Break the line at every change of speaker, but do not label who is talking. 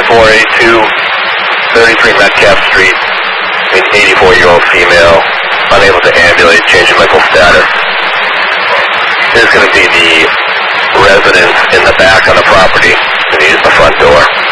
482, 33 Metcalf Street, an 84-year-old female, unable to ambulate, change in medical status. This is going to be the residence in the back on the property, and use the front door.